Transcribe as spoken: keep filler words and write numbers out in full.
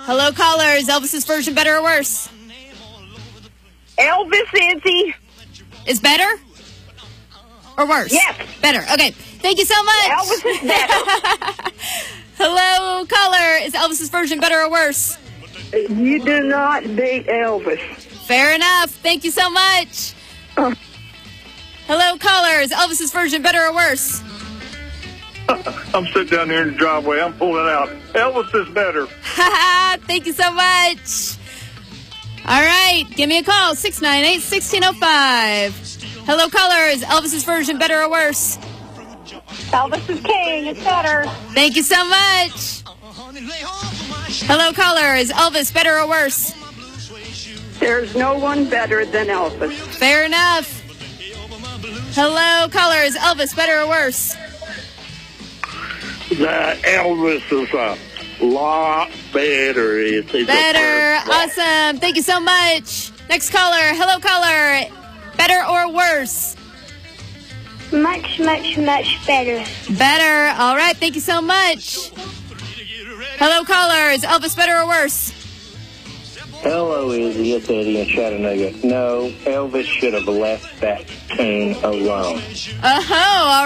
Hello, caller. Is Elvis's version better or worse? Elvis, Izzy. Is better or worse? Yes. Better. Okay. Thank you so much. Elvis is better. Hello, caller. Is Elvis's version better or worse? You do not beat Elvis. Fair enough. Thank you so much. Uh. Hello, caller. Is Elvis's version better or worse? I'm sitting down here in the driveway. I'm pulling out. Elvis is better. Thank you so much. All right. Give me a call. six nine eight, one six zero five. Hello, caller. Is Elvis's version better or worse? Elvis is king. It's better. Thank you so much. Hello, caller. Is Elvis better or worse? There's no one better than Elvis. Fair enough. Hello, caller. Is Elvis better or worse? That Elvis is a lot better. It's, it's Better. Awesome. Thank you so much. Next caller. Hello, caller. Better or worse? Much, much, much better. Better. All right. Thank you so much. Hello, caller. Is Elvis better or worse? Hello, Izzy. It's Eddie in Chattanooga. No, Elvis should have left that tune alone. Oh, all